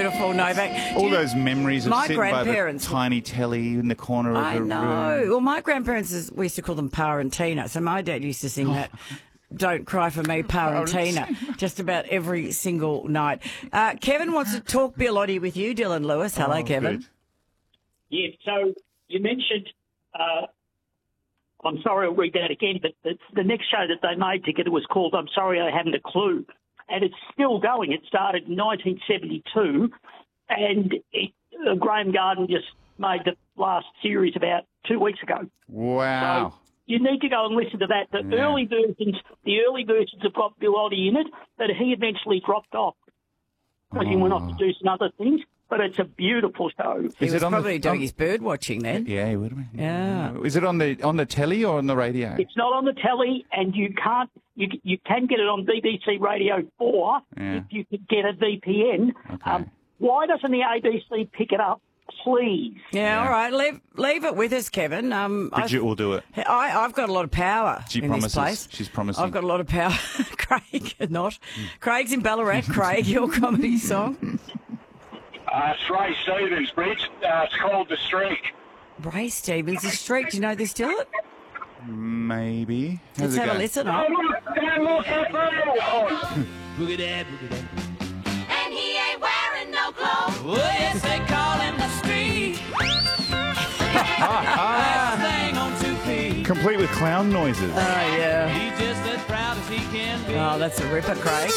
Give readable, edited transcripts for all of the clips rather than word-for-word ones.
beautiful, Novak. All those memories of my sitting by the grandparents- tiny telly in the corner of the know. room. Well, my grandparents, we used to call them Pa and Tina. So my dad used to sing that. Don't cry for me, Pa and Tina, just about every single night. Kevin wants to talk Bilotti with you, Dylan Lewis. Hello, Kevin. Good. Yeah, so you mentioned, I'm sorry I'll read that again, but the next show that they made together was called I'm Sorry I Haven't a Clue. And it's still going. It started in 1972, and Graham Garden just made the last series about 2 weeks ago. Wow. So you need to go and listen to that. The early versions have got Bilotti in it, but he eventually dropped off because he went off to do some other things. But it's a beautiful show. He was probably doing his bird watching then. Yeah, he would have been. Yeah. Is it on the telly or on the radio? It's not on the telly, and you can't. You can get it on BBC Radio 4 if you could get a VPN. Okay. Why doesn't the ABC pick it up, please? Yeah, all right. Leave it with us, Kevin. Bridget will do it. I've got a lot of power She in promises. this place. She's promising. I've got a lot of power. Craig, not. Craig's in Ballarat. Craig, your comedy song. It's Ray Stevens, Bridge. It's called The Streak. Ray Stevens, The Streak. Do you know this, Dylan? Maybe. Let's have a listen. Look, Boogie that, boogie that. And he ain't wearing no clothes. Oh, yes, they call him the street. Last thing on 2 feet. Complete with clown noises. Oh, yeah. He's just as proud as he can be. Oh, that's a ripper, Craig.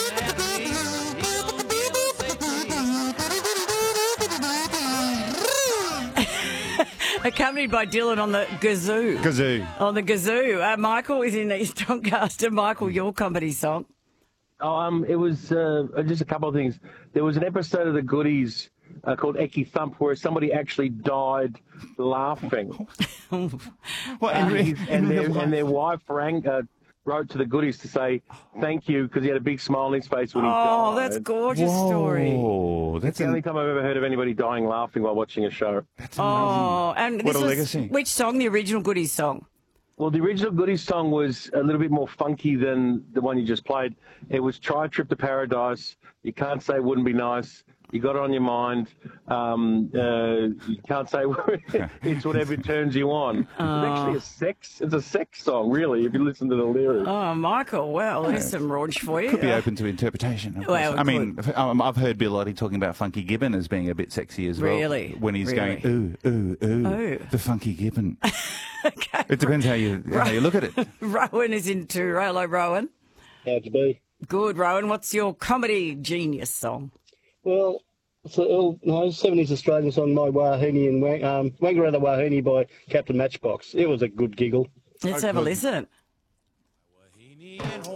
Accompanied by Dylan on the kazoo. Kazoo. On the kazoo. Michael is in East Doncaster. Michael, your comedy song. It was just a couple of things. There was an episode of The Goodies called Ecky Thump where somebody actually died laughing. What? And their wife wrote to The Goodies to say thank you because he had a big smile on his face when he died. Oh, that's a gorgeous story. Oh, That's the only time I've ever heard of anybody dying laughing while watching a show. That's amazing. Oh, and What this a was legacy. Which song? The original Goodies song. Well, the original Goodies song was a little bit more funky than the one you just played. It was Try Trip to Paradise. You can't say it wouldn't be nice. You got it on your mind. You can't say it's whatever turns you on. It's actually it's a sex song, really, if you listen to the lyrics. Oh, Michael, well, there's some raunch for you. Could be open to interpretation. Of course. Well, I mean, I've heard Bilotti talking about Funky Gibbon as being a bit sexy as well. Really? When he's Really? going, ooh, Ooh. the Funky Gibbon. Okay. It depends how you look at it. Rowan is into. Hello, Rowan. How'd you be? Good, Rowan. What's your comedy genius song? Well, it's an 70s Australian song, My Wahine and Wangara the Wahine by Captain Matchbox. It was a good giggle. Let's have a listen.